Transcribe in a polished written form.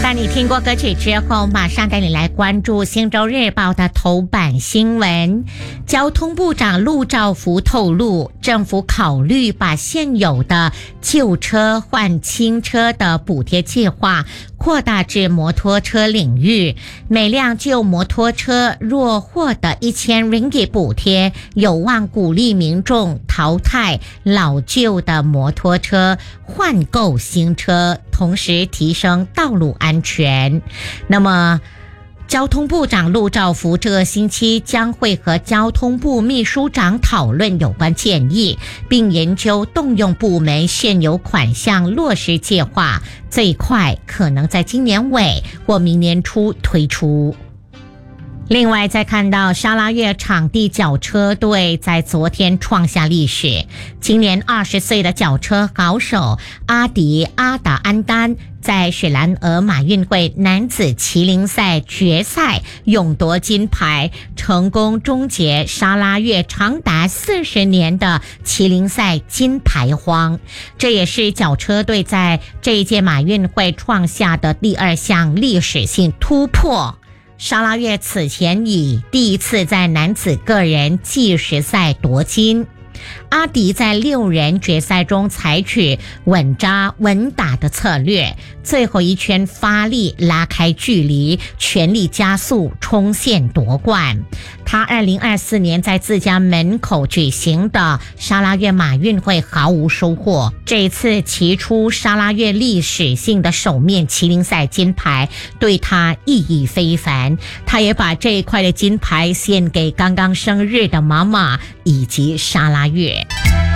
在你听过歌曲之后，马上带你来关注《星洲日报》的头版新闻。交通部长陆兆福透露，政府考虑把现有的旧车换新车的补贴计划扩大至摩托车领域，每辆旧摩托车若获得1000 ringgit 补贴，有望鼓励民众淘汰老旧的摩托车，换购新车，同时提升道路安全。那么交通部长陆兆福这个星期将会和交通部秘书长讨论有关建议，并研究动用部门现有款项落实计划，最快可能在今年尾或明年初推出。另外，再看到沙拉越场地脚车队在昨天创下历史，今年20岁的脚车好手阿迪阿达安丹在雪兰莪马运会男子麒麟赛决赛勇夺金牌，成功终结沙拉越长达40年的麒麟赛金牌荒。这也是脚车队在这一届马运会创下的第2项历史性突破。沙拉越此前以第一次在男子个人计时赛夺金。阿迪在6人决赛中采取稳扎稳打的策略，最后一圈发力拉开距离，全力加速冲线夺冠。他2024年在自家门口举行的沙拉越马运会毫无收获，这一次骑出沙拉越历史性的首面麒麟赛金牌，对他意义非凡。他也把这一块的金牌献给刚刚生日的妈妈以及沙拉越。